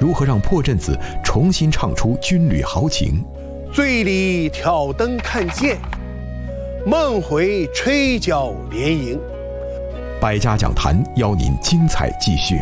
如何让破阵子重新唱出军旅豪情。 醉里挑灯看剑，梦回吹角连营。 百家讲坛邀您精彩继续。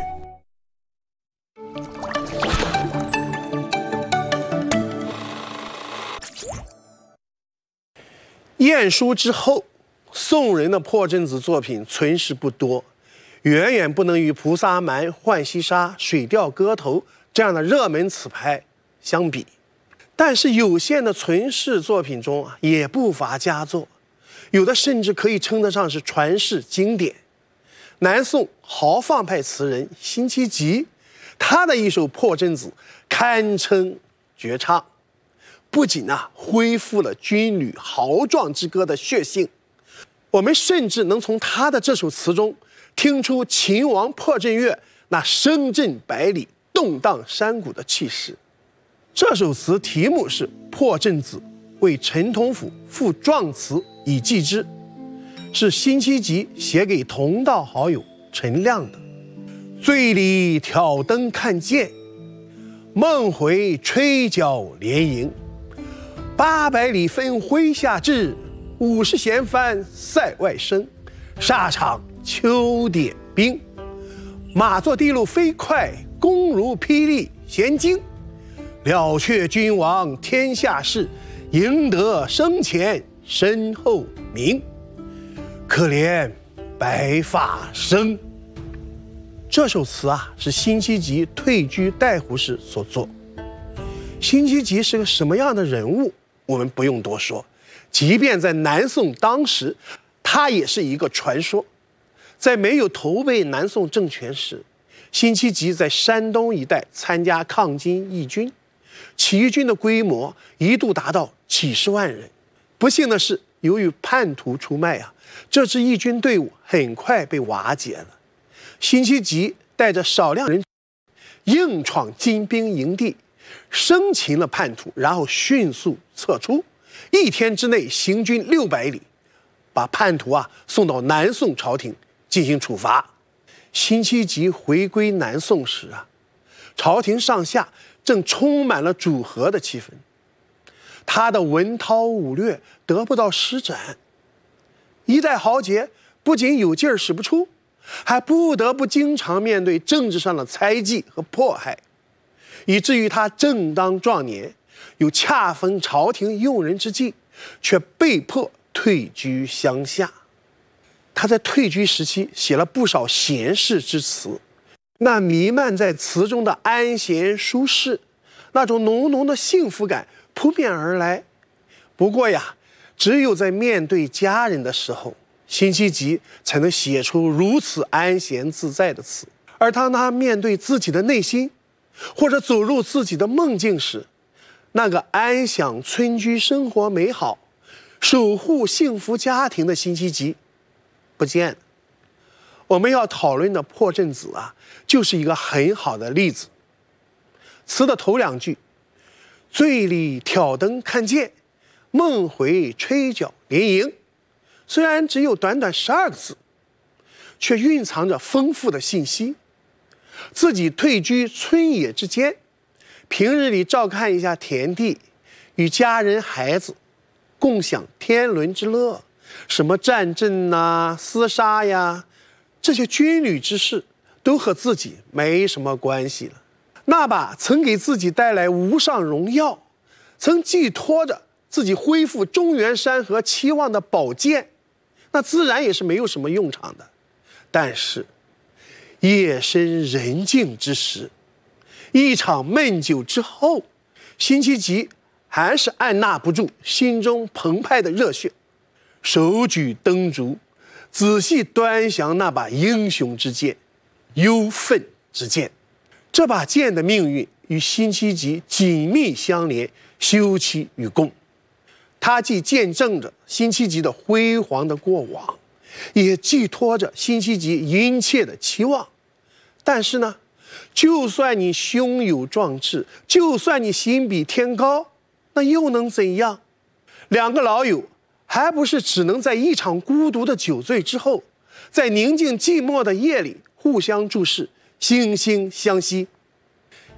晏殊之后，宋人的破阵子作品存世不多，远远不能与菩萨蛮、浣溪沙、水调歌头这样的热门词牌相比。但是有限的存世作品中也不乏佳作，有的甚至可以称得上是传世经典。南宋豪放派词人辛弃疾，他的一首破阵子堪称绝唱，不仅恢复了军旅豪壮之歌的血性，我们甚至能从他的这首词中听出秦王破阵乐那声震百里、动荡山谷的气势。这首词题目是《破阵子为陈同甫赋壮词以寄之》，是辛弃疾写给同道好友陈亮的。醉里挑灯看剑，梦回吹角连营。800里分麾下炙，50弦翻塞外声。沙场秋点兵，马作的路飞快，弓如霹雳弦惊。了却君王天下事，赢得生前身后名。可怜白发生。这首词是辛弃疾退居带湖时所作。辛弃疾是个什么样的人物，我们不用多说，即便在南宋当时，他也是一个传说。在没有投奔南宋政权时，辛弃疾在山东一带参加抗金义军，起义军的规模一度达到几十万人。不幸的是，由于叛徒出卖这支义军队伍很快被瓦解了。辛弃疾带着少量人硬闯金兵营地，生擒了叛徒，然后迅速撤出，1天之内行军600里，把叛徒送到南宋朝廷进行处罚。辛弃疾回归南宋时朝廷上下正充满了主和的气氛，他的文韬武略得不到施展，一代豪杰不仅有劲儿使不出，还不得不经常面对政治上的猜忌和迫害，以至于他正当壮年，又恰逢朝廷用人之际，却被迫退居乡下。他在退居时期写了不少闲适之词，那弥漫在词中的安闲舒适，那种浓浓的幸福感扑面而来。不过只有在面对家人的时候，辛弃疾才能写出如此安闲自在的词。而当他面对自己的内心，或者走入自己的梦境时，那个安享村居生活美好、守护幸福家庭的辛弃疾不见了。我们要讨论的破阵子就是一个很好的例子。词的头2句，醉里挑灯看剑，梦回吹角连营，虽然只有短短12个字，却蕴藏着丰富的信息。自己退居村野之间，平日里照看一下田地，与家人孩子共享天伦之乐，什么战阵厮杀这些军旅之事都和自己没什么关系了。那把曾给自己带来无上荣耀，曾寄托着自己恢复中原山河期望的宝剑，那自然也是没有什么用场的。但是夜深人静之时，一场闷酒之后，辛弃疾还是按捺不住心中澎湃的热血，手举灯烛，仔细端详那把英雄之剑，忧愤之剑。这把剑的命运与辛弃疾紧密相连，休戚与共。它既见证着辛弃疾的辉煌的过往，也寄托着辛弃疾殷切的期望。但是呢，就算你胸有壮志，就算你心比天高，那又能怎样？2个老友还不是只能在一场孤独的酒醉之后，在宁静寂寞的夜里互相注视，惺惺相惜。